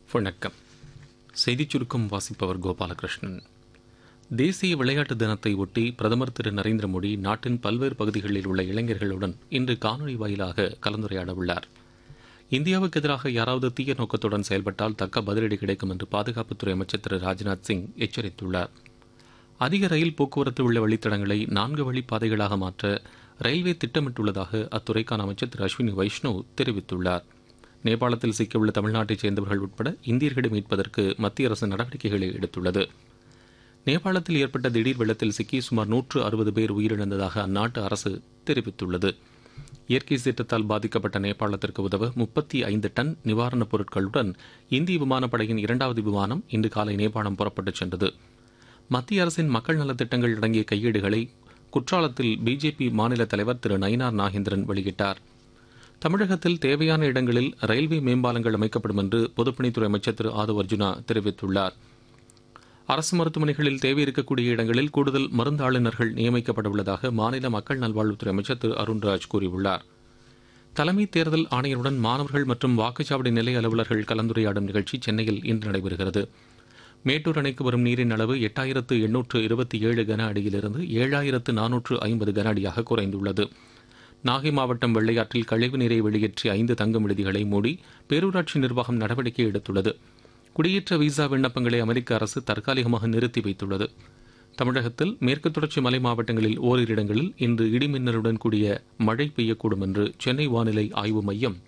வணக்கம். செய்திச் சுருக்கம் வாசிப்பவர் கோபாலகிருஷ்ணன். தேசிய விளையாட்டு தினத்தை ஒட்டி பிரதமர் திரு நரேந்திர மோடி நாட்டின் பல்வேறு பகுதிகளில் உள்ள இளைஞர்களுடன் இன்று காணொலி வாயிலாக கலந்துரையாட உள்ளார். இந்தியாவுக்கு எதிராக யாராவது தீய நோக்கத்துடன் செயல்பட்டால் தக்க பதிலடி கிடைக்கும் என்று பாதுகாப்புத்துறை அமைச்சர் திரு ராஜ்நாத் சிங் எச்சரித்துள்ளார். அதிக ரயில் போக்குவரத்து உள்ள வழித்தடங்களை 4 வழிப்பாதைகளாக மாற்ற ரயில்வே திட்டமிட்டுள்ளதாக அத்துறைக்கான அமைச்சர் திரு அஸ்வினி வைஷ்ணவ் தெரிவித்துள்ளார். நேபாளத்தில் சிக்கியுள்ள தமிழ்நாட்டைச் சேர்ந்தவர்கள் உட்பட இந்தியர்களை மீட்பதற்கு மத்திய அரசு நடவடிக்கைகளை எடுத்துள்ளது. நேபாளத்தில் ஏற்பட்ட திடீர் வெள்ளத்தில் சிக்கி சுமார் 160 பேர் உயிரிழந்ததாக அந்நாட்டு அரசு தெரிவித்துள்ளது. இயற்கை சீற்றத்தால் பாதிக்கப்பட்ட நேபாளத்திற்கு உதவ 35 டன் நிவாரணப் பொருட்களுடன் இந்திய விமானப்படையின் 2வது விமானம் இன்று காலை நேபாளம் புறப்பட்டுச் சென்றது. மத்திய அரசின் மக்கள் நலத்திட்டங்கள் அடங்கிய கையேடுகளை குற்றாலத்தில் பிஜேபி மாநில தலைவர் திரு நயினார் நாகேந்திரன் வெளியிட்டார். தமிழகத்தில் தேவையான இடங்களில் ரயில்வே மேம்பாலங்கள் அமைக்கப்படும் என்று பொதுப்பணித்துறை அமைச்சர் திரு ஆதவ் அர்ஜுனா தெரிவித்துள்ளார். அரசு மருத்துவமனைகளில் தேவை இருக்கக்கூடிய இடங்களில் கூடுதல் மருந்தாளுநர்கள் நியமிக்கப்பட உள்ளதாக மாநில மக்கள் நல்வாழ்வுத்துறை அமைச்சர் திரு அருண்ராஜ் கூறியுள்ளார். தலைமை தேர்தல் ஆணையருடன் மாணவர்கள் மற்றும் வாக்குச்சாவடி நிலைய அலுவலர்கள் கலந்துரையாடும் நிகழ்ச்சி சென்னையில் இன்று நடைபெறுகிறது. மேட்டூர் அணைக்கு வரும் நீரின் அளவு 8827 கன அடியிலிருந்து 7450 கன அடியாக குறைந்துள்ளது. நாகை மாவட்டம் வெள்ளையாற்றில் கழிவு நீரை வெளியேற்றி 5 தங்கும் விடுதிகளை மூடி பேரூராட்சி நிர்வாகம் நடவடிக்கை எடுத்துள்ளது. குடியேற்ற விசா விண்ணப்பங்களை அமெரிக்க அரசு தற்காலிகமாக நிறுத்தி வைத்துள்ளது. தமிழகத்தில் மேற்கு தொடர்ச்சி மலை மாவட்டங்களில் ஓரிரு இடங்களில் இன்று இடிமின்னலுடன் கூடிய மழை பெய்யக்கூடும் என்று சென்னை வானிலை ஆய்வு மையம்